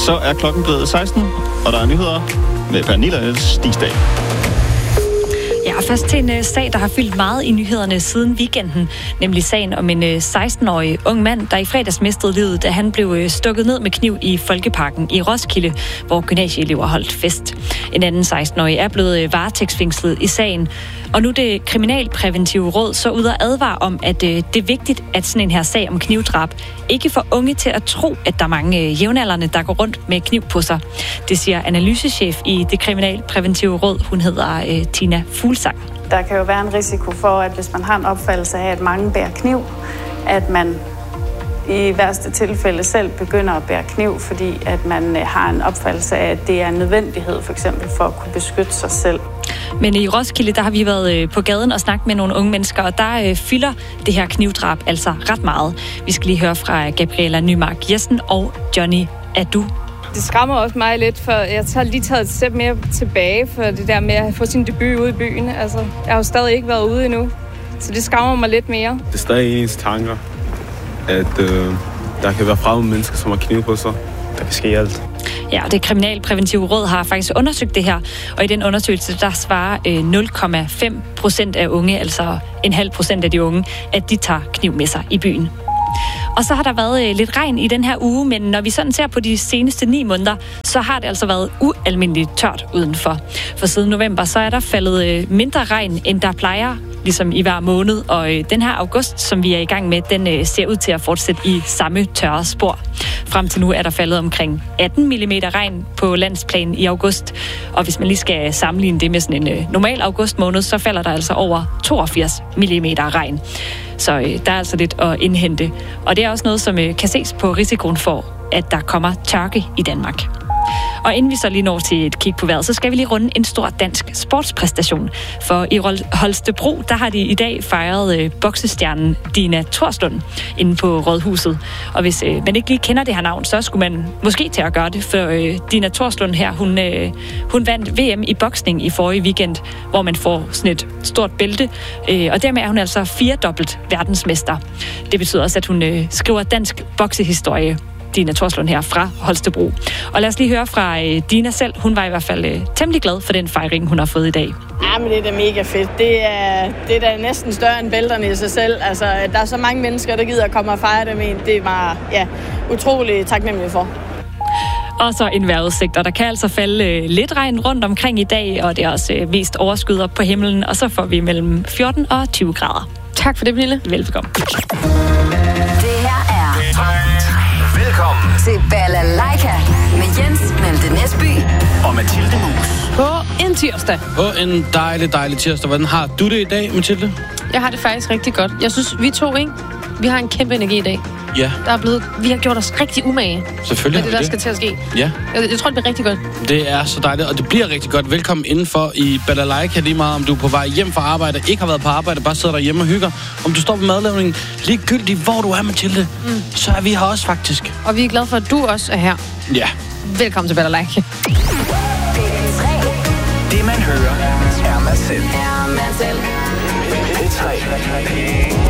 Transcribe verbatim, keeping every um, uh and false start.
Så er klokken blevet seksten, og der er nyheder med Pernille Stigsdag. Ja, først til en uh, sag, der har fyldt meget i nyhederne siden weekenden, nemlig sagen om en uh, seksten-årig ung mand, der i fredags mistede livet, da han blev uh, stukket ned med kniv i Folkeparken i Roskilde, hvor gymnasieelever holdt fest. En anden seksten-årig er blevet uh, varetægtsfængslet i sagen, og nu er det kriminalpræventive råd så ud og advare om, at uh, det er vigtigt, at sådan en her sag om knivdrab ikke får unge til at tro, at der er mange uh, jævnaldrende, der går rundt med kniv på sig. Det siger analysechef i det kriminalpræventive råd. Hun hedder uh, Tina Fuglsang. Der kan jo være en risiko for, at hvis man har en opfattelse af, at mange bærer kniv, at man i værste tilfælde selv begynder at bære kniv, fordi at man har en opfattelse af, at det er en nødvendighed for eksempel for at kunne beskytte sig selv. Men i Roskilde, der har vi været på gaden og snakket med nogle unge mennesker, og der øh, fylder det her knivdrab altså ret meget. Vi skal lige høre fra Gabriella Nymark Jessen og Johnny Adu. Det skræmmer også mig lidt, for jeg har lige taget et step mere tilbage for det der med at få sin debut ude i byen. Altså, jeg har jo stadig ikke været ude endnu, så det skræmmer mig lidt mere. Det er stadig ens tanker, at øh, der kan være fremmede mennesker, som har kniv på sig. Der kan ske alt. Ja, det kriminalpræventive råd har faktisk undersøgt det her, og i den undersøgelse, der svarer øh, nul komma fem procent af unge, altså en halv procent af de unge, at de tager kniv med sig i byen. Og så har der været øh, lidt regn i den her uge, men når vi sådan ser på de seneste ni måneder, så har det altså været ualmindeligt tørt udenfor. For siden november, så er der faldet øh, mindre regn, end der plejer, ligesom i hver måned. Og øh, den her august, som vi er i gang med, den øh, ser ud til at fortsætte i samme tørre spor. Frem til nu er der faldet omkring atten millimeter regn på landsplan i august. Og hvis man lige skal sammenligne det med sådan en øh, normal augustmåned, så falder der altså over toogfirs millimeter regn. Så øh, der er altså lidt at indhente. Og det er også noget, som øh, kan ses på risikoen for, at der kommer tørke i Danmark. Og inden vi så lige når til et kig på vejret, så skal vi lige runde en stor dansk sportspræstation. For i Holstebro, der har de i dag fejret øh, boksestjernen Dina Thorslund inde på Rådhuset. Og hvis øh, man ikke lige kender det her navn, så skulle man måske til at gøre det, for øh, Dina Thorslund her, hun, øh, hun vandt V M i boksning i forrige weekend, hvor man får sådan et stort bælte. Øh, og dermed er hun altså firedobbelt verdensmester. Det betyder også, at hun øh, skriver dansk boksehistorie. Dina Thorslund her fra Holstebro. Og lad os lige høre fra øh, Dina selv. Hun var i hvert fald øh, temmelig glad for den fejring, hun har fået i dag. Ja, men det er da mega fedt. Det er, det er da næsten større end bælterne i sig selv. Altså, der er så mange mennesker, der gider at komme og fejre dem ind. Det er bare ja, utrolig taknemmelig for. Og så en vejrudsigt, og der kan altså falde øh, lidt regn rundt omkring i dag, og det er også øh, mest overskyet op på himlen, og så får vi mellem fjorten og tyve grader. Tak for det, Pernille. Velbekomme. Det her er Velkommen til Balalaika med Jens Malte Næsby og Mathilde Mus. På en tirsdag. På en dejlig, dejlig tirsdag. Hvordan har du det i dag, Mathilde? Jeg har det faktisk rigtig godt. Jeg synes, vi to, ikke? Vi har en kæmpe energi i dag. Ja. Der er blevet, vi har gjort os rigtig umage. Selvfølgelig det, har der vi skal det. til at ske. Ja. Jeg, jeg tror, det bliver rigtig godt. Det er så dejligt, og det bliver rigtig godt. Velkommen indenfor i Balalaika, lige meget om du er på vej hjem fra arbejde, ikke har været på arbejde, bare sidder derhjemme og hygger. Om du står på madlavningen, ligegyldigt hvor du er, Mathilde, mm. så er vi her også faktisk. Og vi er glade for, at du også er her. Ja. Velkommen til Balalaika. Det man hører er man selv. er man selv. P tre.